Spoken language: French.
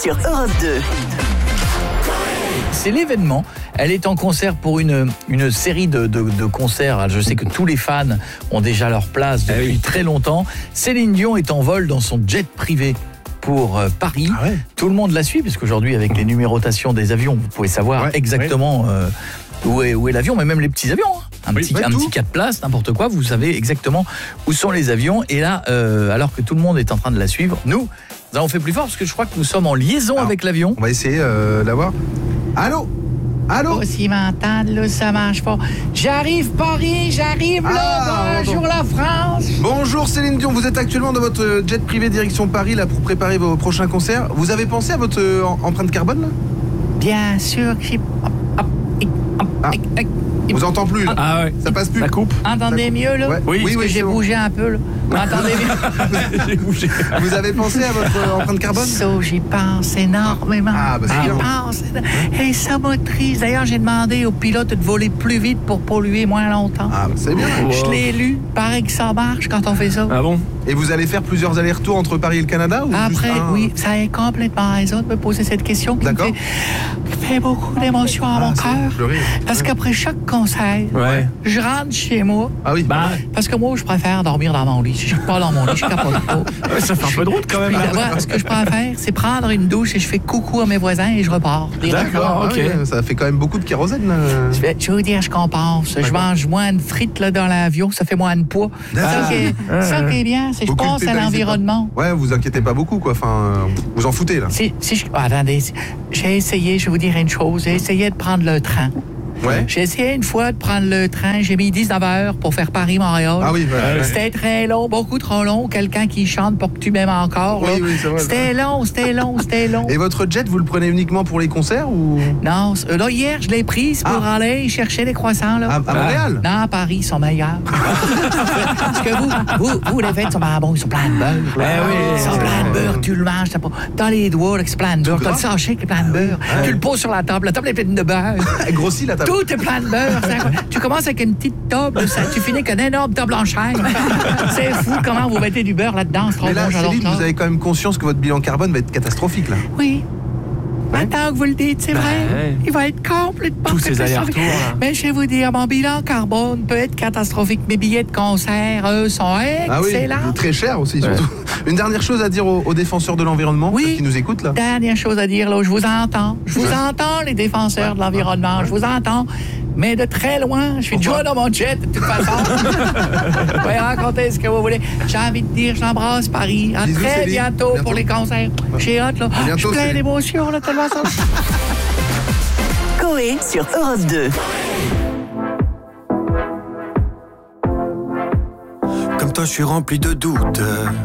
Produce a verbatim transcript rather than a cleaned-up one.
sur Europe deux. C'est l'événement. Elle est en concert pour une, une série de, de, de concerts. Je sais que tous les fans ont déjà leur place depuis ah oui. très longtemps. Céline Dion est en vol dans son jet privé pour euh, Paris. Ah ouais. Tout le monde la suit, parce qu'aujourd'hui, avec les numérotations des avions, vous pouvez savoir ouais. exactement ouais. Euh, où est, où est l'avion, mais même les petits avions. Hein. Un, oui, petit, un petit quatre places, n'importe quoi, vous savez exactement où sont les avions. Et là, euh, alors que tout le monde est en train de la suivre, nous, nous avons fait plus fort, parce que je crois que nous sommes en liaison alors, avec l'avion. On va essayer euh, d'avoir... Allô? Allô? Oh, s'ils m'entendent, là, ça marche pas. J'arrive Paris, j'arrive là, ah, bonjour bon. La France. Bonjour Céline Dion, vous êtes actuellement dans votre jet privé direction Paris, là, pour préparer vos prochains concerts. Vous avez pensé à votre euh, empreinte carbone, là? Bien sûr que j'ai... Ah. Vous entend plus, là. Ah ouais. Ça passe plus. Ça coupe. Entendez mieux, là? Ouais. Oui, oui, oui, j'ai bon. bougé un peu, là. Entendez mieux. J'ai bougé. Vous avez pensé à votre empreinte carbone? Ça, j'y pense énormément. Ah, bah c'est j'y bien. pense. Et ça m'attriste. D'ailleurs, j'ai demandé au pilote de voler plus vite pour polluer moins longtemps. Ah, bah c'est bien. Je l'ai lu. Paraît que ça marche quand on fait ça. Ah bon? Et vous allez faire plusieurs allers-retours entre Paris et le Canada? Ou après, juste un... oui. Ça est complètement raison de me poser cette question qui me fait, qui fait beaucoup d'émotions à ah, mon cœur. Parce ouais. qu'après chaque concert, ouais. je rentre chez moi. Ah oui? Bah, parce que moi, je préfère dormir dans mon lit. Si je ne suis pas dans mon lit, je capote pas. Ouais, ça fait un peu de route quand même. Puis, là, ce que je préfère, c'est prendre une douche et je fais coucou à mes voisins et je repars. D'accord, ok. Ah, ouais, ça fait quand même beaucoup de kérosène. Là. Je, vais, je vais vous dire, je compense. Je mange moins de frites là, dans l'avion, ça fait moins de poids. Ah, ça, qui est, ah, ça qui est bien, c'est que je pense à l'environnement. Pas. Ouais, vous inquiétez pas beaucoup, quoi. Enfin, vous en foutez, là. Si, si je, ah, attendez, j'ai essayé, je vais vous dire une chose, j'ai essayé de prendre le train. Ouais. J'ai essayé une fois de prendre le train, j'ai mis dix-neuf heures pour faire Paris-Montréal. Ah oui, ouais, c'était ouais. très long, beaucoup trop long. Quelqu'un qui chante pour que tu m'aimes encore. Oui, oui, c'est vrai, c'était long, c'était long, c'était long. Et votre jet, vous le prenez uniquement pour les concerts ou? Non, là, hier, je l'ai prise pour ah. aller chercher des croissants. Là. À, à Montréal? Non, à Paris, ils sont meilleurs. Parce que vous, vous, vous, les fêtes sont pas bons, ils sont pleins de beurre. Eh oui, ils sont pleins de beurre, tu le manges, t'as pas. Dans les doigts, là, c'est plein de beurre. T'as le sachet qui est plein de beurre. Ah oui. Tu le poses sur la table, la table est pleine de beurre. Elle grossit la table. Tout est plein de beurre. Tu commences avec une petite table, ça, tu finis avec une énorme table en chaîne. C'est fou comment vous mettez du beurre là-dedans. Mais là, bon, Céline, vous avez quand même conscience que votre bilan carbone va être catastrophique, là. Oui. Maintenant que vous le dites, c'est vrai. Ouais. Il va être complètement tous ces allers-retours. Mais je vais vous dire, mon bilan carbone peut être catastrophique. Mes billets de concert, eux, sont excellents. Ah oui, très cher aussi, surtout. Ouais. Une dernière chose à dire aux, aux défenseurs de l'environnement, oui. ceux qui nous écoutent, là. Dernière chose à dire, là, je vous entends. Je vous ouais. entends, les défenseurs ouais. de l'environnement. Ouais. Je vous entends. Mais de très loin, je suis déjà dans mon jet, de toute façon. Vous pouvez raconter ce que vous voulez. J'ai envie de dire, j'embrasse Paris. À Bisous, très Céline. bientôt, bientôt pour les concerts. Ouais. J'ai hâte, là. Je suis plein d'émotions, là, tellement ça. Coé sur Europe deux. Comme toi, je suis rempli de doutes.